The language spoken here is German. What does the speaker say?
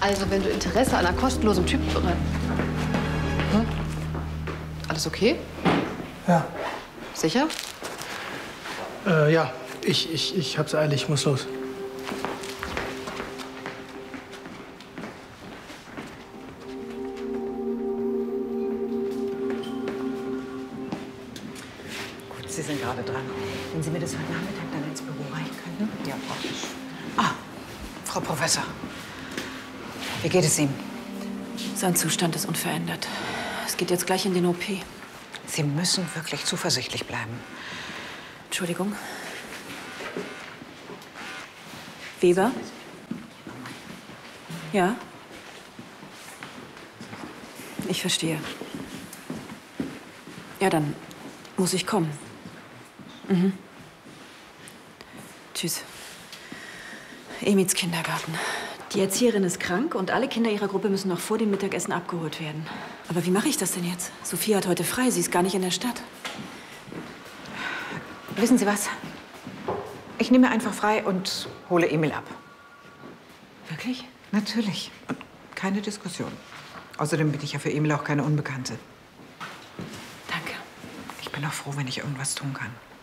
Also, wenn du Interesse an einer kostenlosen Typberatung... Hm? Alles okay? Ja. Sicher? Ja. Ich hab's eilig. Ich muss los. Gut, Sie sind gerade dran. Wenn Sie mir das heute Nachmittag dann ins Büro reichen könnten? Ja, praktisch. Ah, Frau Professor. Wie geht es ihm? Sein Zustand ist unverändert. Es geht jetzt gleich in den OP. Sie müssen wirklich zuversichtlich bleiben. Entschuldigung. Weber? Ja? Ich verstehe. Ja, dann muss ich kommen. Mhm. Tschüss. Emils Kindergarten. Die Erzieherin ist krank und alle Kinder ihrer Gruppe müssen noch vor dem Mittagessen abgeholt werden. Aber wie mache ich das denn jetzt? Sophia hat heute frei, sie ist gar nicht in der Stadt. Wissen Sie was? Ich nehme einfach frei und hole Emil ab. Wirklich? Natürlich. Und keine Diskussion. Außerdem bin ich ja für Emil auch keine Unbekannte. Danke. Ich bin auch froh, wenn ich irgendwas tun kann.